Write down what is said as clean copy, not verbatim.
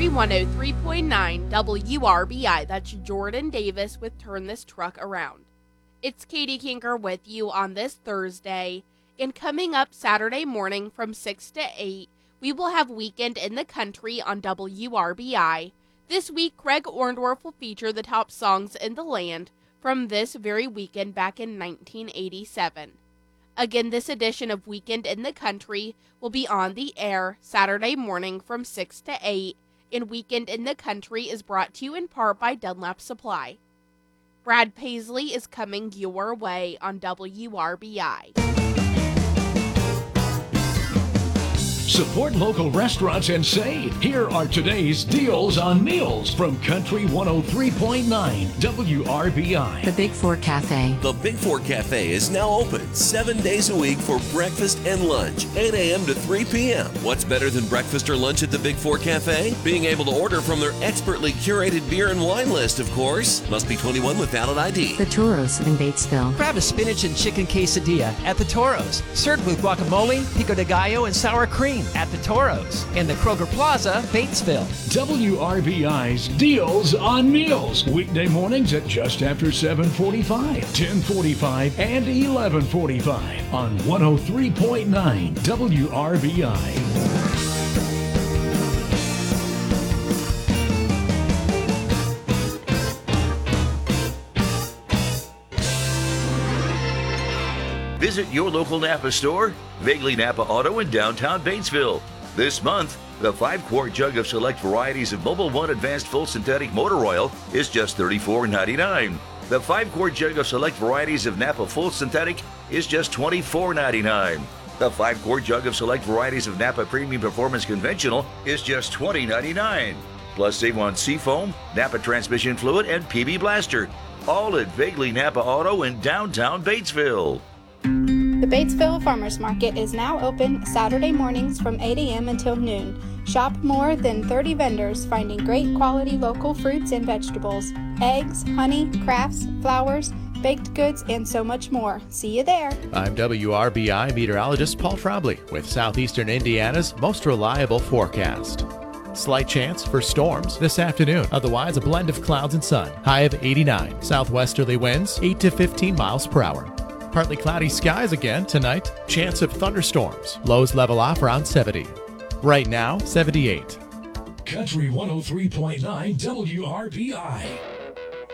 Country 103.9 WRBI. That's Jordan Davis with Turn This Truck Around. It's Katie Kinker with you on this Thursday. And coming up Saturday morning from 6 to 8, we will have Weekend in the Country on WRBI. This week, Craig Orndorff will feature the top songs in the land from this very weekend back in 1987. Again, this edition of Weekend in the Country will be on the air Saturday morning from 6 to 8, and Weekend in the Country is brought to you in part by Dunlap Supply. Brad Paisley is coming your way on WRBI. Support local restaurants and save. Here are today's deals on meals from Country 103.9 WRBI. The Big Four Cafe. The Big Four Cafe is now open 7 days a week for breakfast and lunch, 8 a.m. to 3 p.m. What's better than breakfast or lunch at the Big Four Cafe? Being able to order from their expertly curated beer and wine list, of course. Must be 21 with valid ID. The Toros in Batesville. Grab a spinach and chicken quesadilla at the Toros. Served with guacamole, pico de gallo, and sour cream at the Toros in the Kroger Plaza, Batesville. WRBI's Deals on Meals. Weekday mornings at just after 7:45, 10:45, and 11:45 on 103.9 WRBI. Visit your local Napa store, Vaguely Napa Auto in downtown Batesville. This month, the 5-quart jug of select varieties of Mobil 1 Advanced Full Synthetic Motor Oil is just $34.99. The 5-quart jug of select varieties of Napa Full Synthetic is just $24.99. The 5-quart jug of select varieties of Napa Premium Performance Conventional is just $20.99. Plus save on Seafoam, Napa Transmission Fluid, and PB Blaster. All at Vaguely Napa Auto in downtown Batesville. The Batesville Farmers Market is now open Saturday mornings from 8 a.m. until noon. Shop more than 30 vendors finding great quality local fruits and vegetables, eggs, honey, crafts, flowers, baked goods, and so much more. See you there. I'm WRBI meteorologist Paul Trombley with Southeastern Indiana's most reliable forecast. Slight chance for storms this afternoon. Otherwise, a blend of clouds and sun. High of 89. Southwesterly winds 8 to 15 miles per hour. Partly cloudy skies again tonight. Chance of thunderstorms. Lows level off around 70. Right now, 78. Country 103.9 WRBI.